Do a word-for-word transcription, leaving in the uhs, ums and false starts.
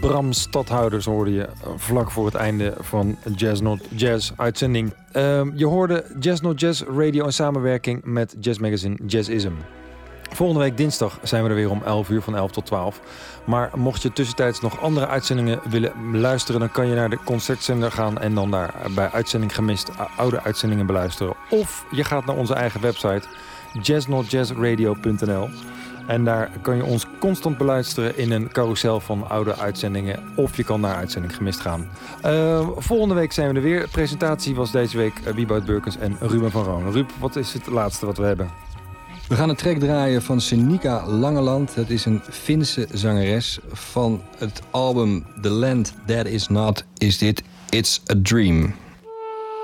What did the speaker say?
Bram Stadhouders hoorde je vlak voor het einde van Jazz Not Jazz uitzending. Uh, je hoorde Jazz Not Jazz Radio in samenwerking met jazzmagazine Jazzism. Volgende week dinsdag zijn we er weer om elf uur, van elf tot twaalf. Maar mocht je tussentijds nog andere uitzendingen willen luisteren, dan kan je naar de concertzender gaan en dan daar bij Uitzending Gemist oude uitzendingen beluisteren. Of je gaat naar onze eigen website jazz not jazz radio punt n l. En daar kan je ons constant beluisteren in een carousel van oude uitzendingen. Of je kan naar Uitzending Gemist gaan. Uh, volgende week zijn we er weer. De presentatie was deze week uh, Wieboud Beukens en Ruben van Roon. Ruben, wat is het laatste wat we hebben? We gaan een track draaien van Senika Langeland. Dat is een Finse zangeres. Van het album The Land That Is Not Is Dit It's a Dream.